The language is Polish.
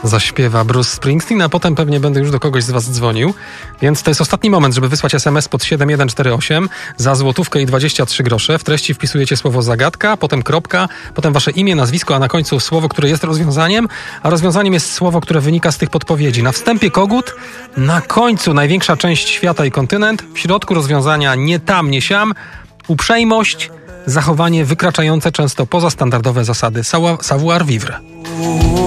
zaśpiewa Bruce Springsteen, a potem pewnie będę już do kogoś z was dzwonił. Więc to jest ostatni moment, żeby wysłać SMS pod 7148 za złotówkę i 23 grosze. W treści wpisujecie słowo zagadka, potem kropka, potem wasze imię, nazwisko, a na końcu słowo, które jest rozwiązaniem, a rozwiązaniem jest słowo, które wynika z tych podpowiedzi. Na wstępie kogut, na końcu największa część świata i kontynent, w środku rozwiązania nie tam, nie siam, uprzejmość, zachowanie wykraczające często poza standardowe zasady savoir vivre.